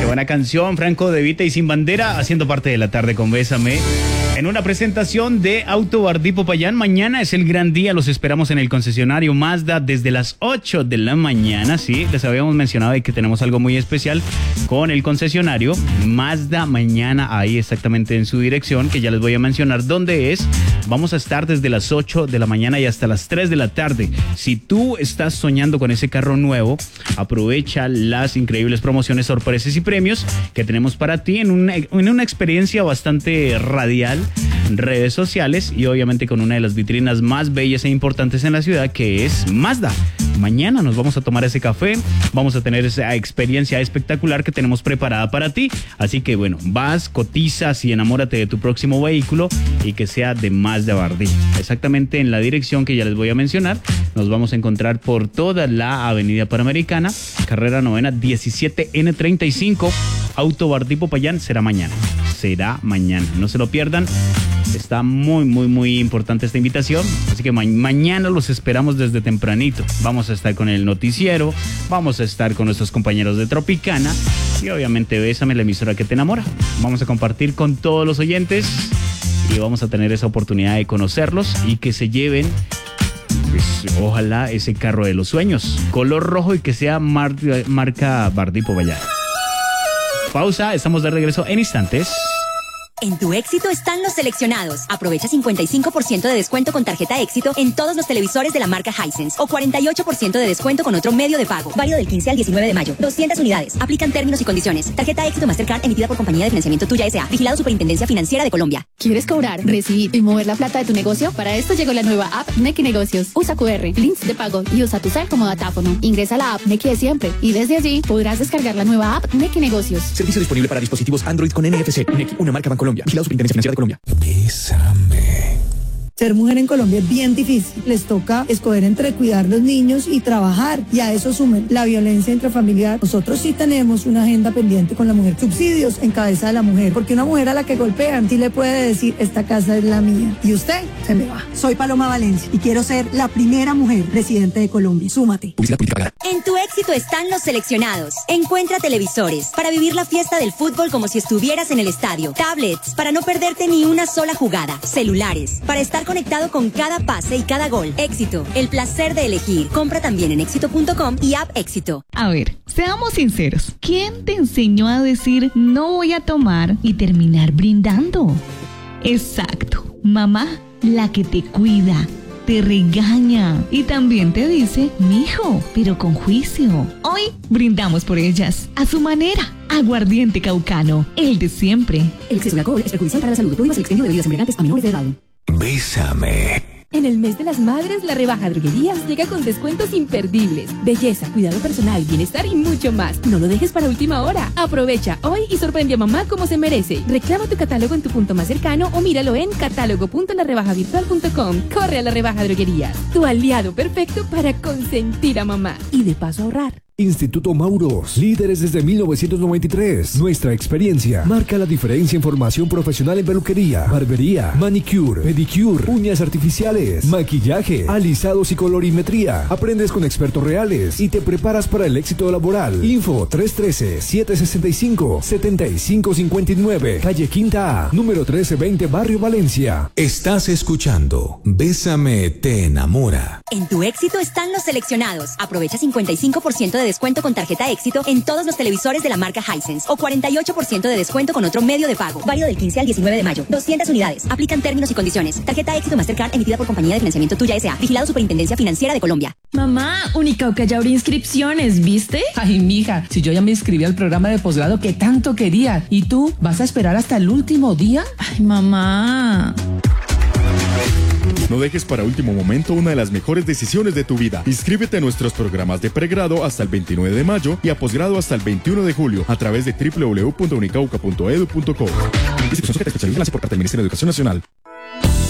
buena canción, Franco De Vita y Sin Bandera, haciendo parte de la tarde con Bésame. En una presentación de Auto Bardí Popayán, mañana es el gran día, los esperamos en el concesionario Mazda desde las 8 de la mañana, sí, les habíamos mencionado de que tenemos algo muy especial con el concesionario Mazda mañana, ahí exactamente en su dirección, que ya les voy a mencionar dónde es. Vamos a estar desde las 8 de la mañana y hasta las 3 de la tarde. Si tú estás soñando con ese carro nuevo, aprovecha las increíbles promociones, sorpresas y premios que tenemos para ti en una experiencia bastante radial, redes sociales y obviamente con una de las vitrinas más bellas e importantes en la ciudad, que es Mazda. Mañana nos vamos a tomar ese café, vamos a tener esa experiencia espectacular que tenemos preparada para ti. Así que bueno, vas, cotizas y enamórate de tu próximo vehículo y que sea de Mazda Bardí. Exactamente en la dirección que ya les voy a mencionar. Nos vamos a encontrar por toda la avenida Panamericana, carrera novena 17N35. Auto Bardí Popayán será mañana. No se lo pierdan. Está muy importante esta invitación, así que mañana los esperamos desde tempranito. Vamos a estar con el noticiero, vamos a estar con nuestros compañeros de Tropicana y obviamente Bésame, la emisora que te enamora. Vamos a compartir con todos los oyentes y vamos a tener esa oportunidad de conocerlos y que se lleven, pues, ojalá ese carro de los sueños, color rojo y que sea marca Bardí Popayán. Pausa, estamos de regreso en instantes. En Tu Éxito están los seleccionados. Aprovecha 55% de descuento con tarjeta Éxito en todos los televisores de la marca Hisense o 48% de descuento con otro medio de pago. Válido del 15 al 19 de mayo. 200 unidades. Aplican términos y condiciones. Tarjeta Éxito Mastercard emitida por Compañía de Financiamiento Tuya S.A. Vigilado Superintendencia Financiera de Colombia. ¿Quieres cobrar, recibir y mover la plata de tu negocio? Para esto llegó la nueva app Nequi Negocios. Usa QR, links de pago y usa tu cel como datáfono. Ingresa a la app Nequi de siempre y desde allí podrás descargar la nueva app Nequi Negocios. Servicio disponible para dispositivos Android con NFC. Nequi, una marca Bancolombia. Vigilado Superintendencia Financiera de Colombia. Bésame. Ser mujer en Colombia es bien difícil. Les toca escoger entre cuidar los niños y trabajar. Y a eso sumen la violencia intrafamiliar. Nosotros sí tenemos una agenda pendiente con la mujer. Subsidios en cabeza de la mujer. Porque una mujer a la que golpean sí le puede decir, esta casa es la mía. Y usted se me va. Soy Paloma Valencia y quiero ser la primera mujer presidente de Colombia. Súmate. En Tu Éxito están los seleccionados. Encuentra televisores para vivir la fiesta del fútbol como si estuvieras en el estadio. Tablets para no perderte ni una sola jugada. Celulares para estar conectado con cada pase y cada gol. Éxito, el placer de elegir. Compra también en éxito.com y app Éxito. A ver, seamos sinceros. ¿Quién te enseñó a decir no voy a tomar y terminar brindando? Exacto, mamá, la que te cuida, te regaña y también te dice, mijo, pero con juicio. Hoy brindamos por ellas, a su manera. Aguardiente Caucano, el de siempre. El exceso de alcohol es perjudicial para la salud. Prohíbas el expendio de bebidas embriagantes a menores de edad. Bésame. En el mes de las madres, la rebaja Droguerías llega con descuentos imperdibles. Belleza, cuidado personal, bienestar y mucho más. No lo dejes para última hora. Aprovecha hoy y sorprende a mamá como se merece. Reclama tu catálogo en tu punto más cercano o míralo en catálogo.larebajavirtual.com. Corre a la rebaja Droguerías, tu aliado perfecto para consentir a mamá y de paso ahorrar. Instituto Mauros, líderes desde 1993. Nuestra experiencia marca la diferencia en formación profesional en peluquería, barbería, manicure, pedicure, uñas artificiales, maquillaje, alisados y colorimetría. Aprendes con expertos reales y te preparas para el éxito laboral. Info 313-765-7559, calle Quinta A, número 1320, Barrio Valencia. Estás escuchando Bésame te enamora. En Tu Éxito están los seleccionados. Aprovecha 55% de descuento con tarjeta Éxito en todos los televisores de la marca Hisense o 48% de descuento con otro medio de pago. Válido del 15 al 19 de mayo. 200 unidades. Aplican términos y condiciones. Tarjeta Éxito Mastercard emitida por Compañía de Financiamiento Tuya S.A. Vigilado Superintendencia Financiera de Colombia. Mamá, Unicauca ya abrió inscripciones, ¿viste? Ay, mija, si yo ya me inscribí al programa de posgrado que tanto quería. ¿Y tú vas a esperar hasta el último día? Ay, mamá. No dejes para último momento una de las mejores decisiones de tu vida. Inscríbete a nuestros programas de pregrado hasta el 29 de mayo y a posgrado hasta el 21 de julio a través de www.unicauca.edu.co. Institución sujeta a especialización por parte del Ministerio de Educación Nacional.